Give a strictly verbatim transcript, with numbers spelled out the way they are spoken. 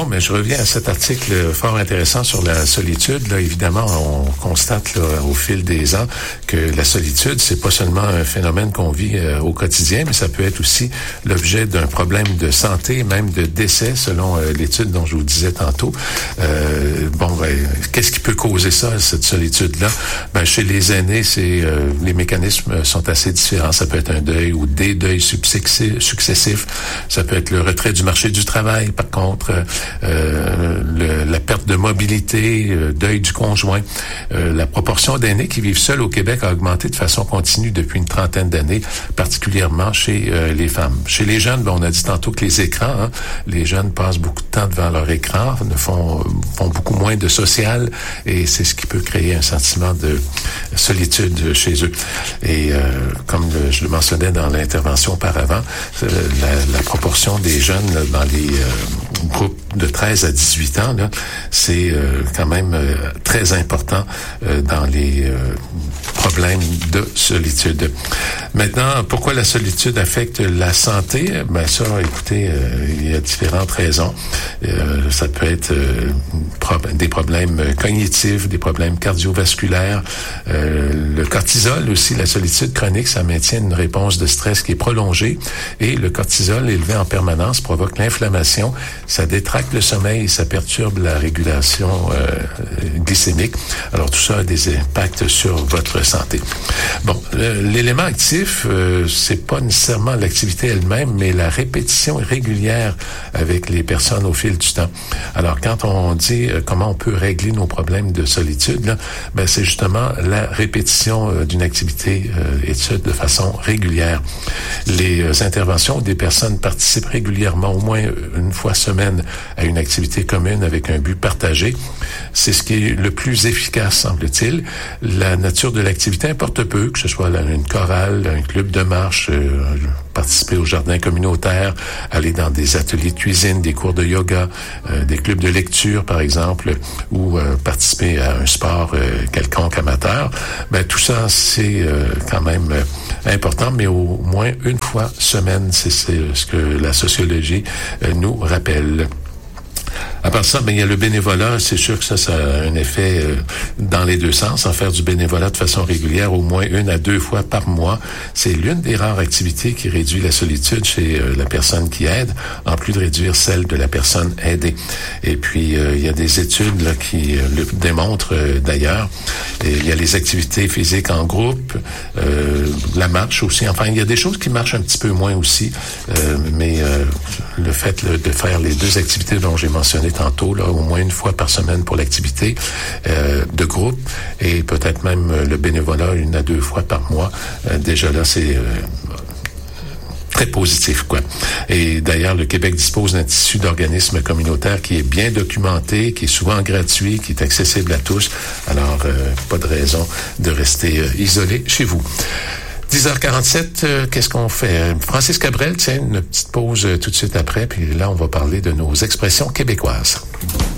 Bon, mais je reviens à cet article fort intéressant sur la solitude. Là, évidemment, on constate là, au fil des ans que la solitude, c'est pas seulement un phénomène qu'on vit euh, au quotidien, mais ça peut être aussi l'objet d'un problème de santé, même de décès, selon euh, l'étude dont je vous disais tantôt. Euh, bon, ben, qu'est-ce qui peut causer ça, cette solitude-là? Ben, chez les aînés, c'est euh, les mécanismes sont assez différents. Ça peut être un deuil ou des deuils successifs. Ça peut être le retrait du marché du travail, par contre, euh, le, la perte de mobilité, le deuil du conjoint. Euh, la proportion d'aînés qui vivent seuls au Québec a augmenté de façon continue depuis une trentaine d'années, particulièrement chez euh, les femmes. Chez les jeunes, ben, on a dit tantôt que les écrans, hein, les jeunes passent beaucoup de temps devant leur écran, ne font, font beaucoup moins de social, et c'est ce qui peut créer un sentiment de solitude chez eux. Et euh, comme le, je le mentionnais dans l'intervention auparavant, euh, la, la proportion des jeunes là, dans les euh, groupes de treize à dix-huit ans, là, c'est euh, quand même euh, très important euh, dans les euh, problèmes de solitude. Maintenant, pourquoi la solitude affecte la santé? Ben ça, écoutez, euh, il y a différentes raisons. Euh, ça peut être euh, pro- des problèmes cognitifs, des problèmes cardiovasculaires, euh, le cortisol aussi, la solitude chronique, ça maintient une réponse de stress qui est prolongée, et le cortisol élevé en permanence provoque l'inflammation, ça détracte le sommeil, ça perturbe la régulation euh, glycémique. Alors tout ça a des impacts sur votre santé. Bon, l'élément actif, euh, c'est pas nécessairement l'activité elle-même, mais la répétition régulière avec les personnes au fil du temps. Alors quand on dit euh, comment on peut régler nos problèmes de solitude, là, ben c'est justement la répétition euh, d'une activité euh, et ça de façon régulière. Les euh, interventions où des personnes participent régulièrement, au moins une fois semaine, à une activité commune avec un but partagé, c'est ce qui est le plus efficace, semble-t-il. La nature de l'activité importe peu, que ce soit une chorale, un club de marche, euh, participer au jardin communautaire, aller dans des ateliers de cuisine, des cours de yoga, euh, des clubs de lecture, par exemple, ou euh, participer à un sport euh, quelconque amateur. Ben tout ça, c'est euh, quand même euh, important, mais au moins une fois semaine, c'est, c'est ce que la sociologie euh, nous rappelle. À part ça, ben, il y a le bénévolat. C'est sûr que ça, ça a un effet euh, dans les deux sens. En faire du bénévolat de façon régulière, au moins une à deux fois par mois, c'est l'une des rares activités qui réduit la solitude chez euh, la personne qui aide, en plus de réduire celle de la personne aidée. Et puis, euh, il y a des études là, qui euh, le démontrent euh, d'ailleurs. Et il y a les activités physiques en groupe, euh, la marche aussi. Enfin, il y a des choses qui marchent un petit peu moins aussi. Euh, mais euh, le fait là, de faire les deux activités dont j'ai mentionné tantôt, là, au moins une fois par semaine pour l'activité euh, de groupe, et peut-être même euh, le bénévolat une à deux fois par mois. Euh, déjà là, c'est euh, très positif, quoi. Et d'ailleurs, le Québec dispose d'un tissu d'organismes communautaires qui est bien documenté, qui est souvent gratuit, qui est accessible à tous. Alors, euh, pas de raison de rester euh, isolé chez vous. dix heures quarante-sept, euh, qu'est-ce qu'on fait? Francis Cabrel, tiens, une petite pause euh, tout de suite après, puis là, on va parler de nos expressions québécoises.